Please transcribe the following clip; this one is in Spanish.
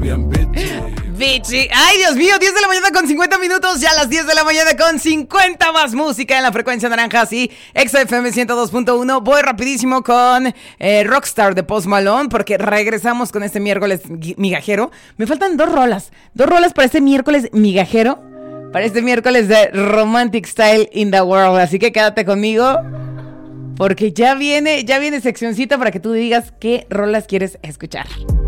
bien bitchy. Bitchy. Ay, Dios mío, 10 de la mañana con 50 minutos. Ya a las 10 de la mañana con 50 más música en la frecuencia naranja. Sí, XFM 102.1. Voy rapidísimo con Rockstar de Post Malone porque regresamos con este miércoles migajero. Me faltan dos rolas para este miércoles migajero. Para este miércoles de Romantic Style in the World. Así que quédate conmigo porque ya viene seccioncita para que tú digas qué rolas quieres escuchar.